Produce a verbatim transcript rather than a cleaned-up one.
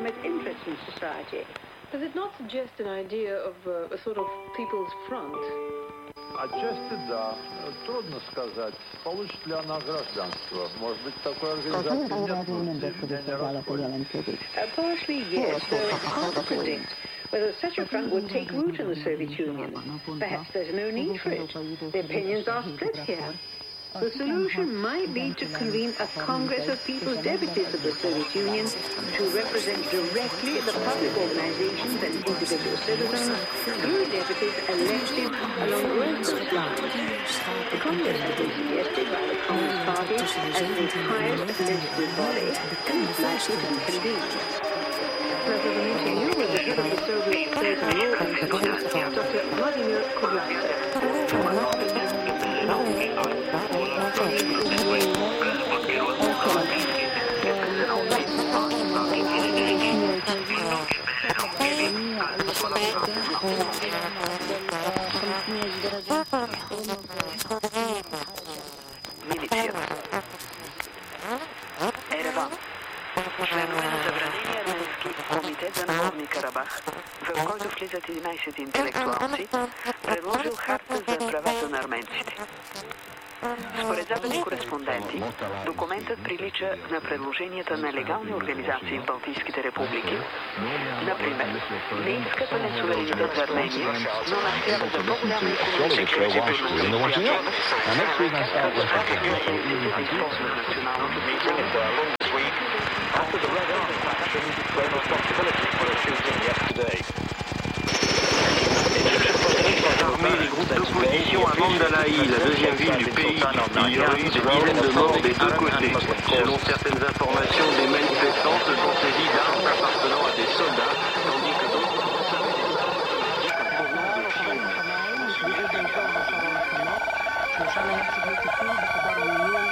legitimate interest in society. Does it not suggest an idea of uh, a sort of people's front? Отчасти да. Трудно сказать, получит ли она гражданство. Может быть, такой организации нет. Uh, partially, yes, though it's hard to predict whether such a front would take root in the Soviet Union. Perhaps there's no need for it. The opinions are split here. The solution might be to convene a Congress of People's Deputies of the Soviet Union to represent directly the public organizations and individual citizens through deputies elected along Grosvenor's lines. The Congress has been suggested by the Communist Party as the highest legislative body and is likely to be convened. Now, for the meeting, you were the head of the Soviet State and Law Institute, Doctor Vladimir Kudryavtsev. Милиция. Ереван. Членове на забранения Арменски комитет за Нагорни Карабах, в който влизат единайсет интелектуалци, предложил харта за правата на арменците. Според западни кореспонденти, документът прилича на предложенията на легални организации в Балтийските републики. Например, не искат пълен суверенитет за Армения, но настояват за по-голяма икономическа сигурност на страната. Parmi les groupes d'opposition à Mandalay, la deuxième ville du pays, il y aurait eu des dizaines de morts des deux côtés. Selon certaines informations, des manifestants se sont saisis d'armes appartenant à des soldats, tandis que d'autres Słyszałem, jak